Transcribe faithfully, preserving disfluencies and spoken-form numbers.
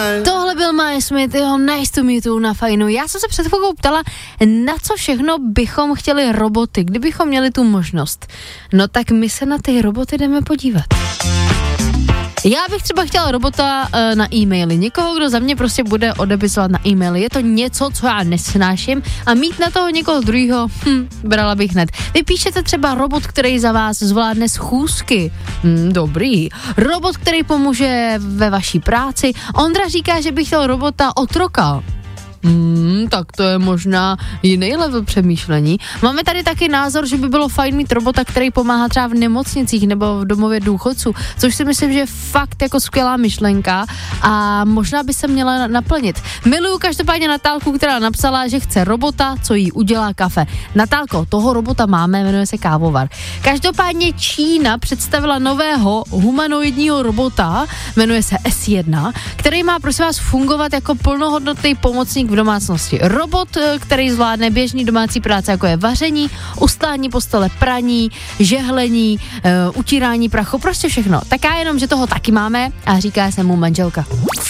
Tohle byl Miles Smith, jeho Nice to meet you na Fajnu. Já jsem se před chvilkou ptala, na co všechno bychom chtěli roboty, kdybychom měli tu možnost. No tak my se na ty roboty jdeme podívat. Já bych třeba chtěla robota uh, na e-maily. Někoho, kdo za mě prostě bude odepisovat na e-maily. Je to něco, co já nesnáším a mít na toho někoho druhýho, hm, brala bych hned. Vy píšete třeba robot, který za vás zvládne schůzky. Hm, dobrý. Robot, který pomůže ve vaší práci. Ondra říká, že bych chtěl robota otroka. Hmm, tak to je možná jiný level přemýšlení. Máme tady taky názor, že by bylo fajn mít robota, který pomáhá třeba v nemocnicích nebo v domově důchodců, což si myslím, že je fakt jako skvělá myšlenka a možná by se měla naplnit. Miluju každopádně Natálku, která napsala, že chce robota, co jí udělá kafe. Natálko, toho robota máme, jmenuje se Kávovar. Každopádně Čína představila nového humanoidního robota, jmenuje se S jedna, který má prosím vás fungovat jako plnohodnotný pomocník v domácnosti. Robot, který zvládne běžný domácí práce, jako je vaření, ustání postele, praní, žehlení, uh, utírání prachu, prostě všechno. Tak já jenom, že toho taky máme a říká se mu manželka.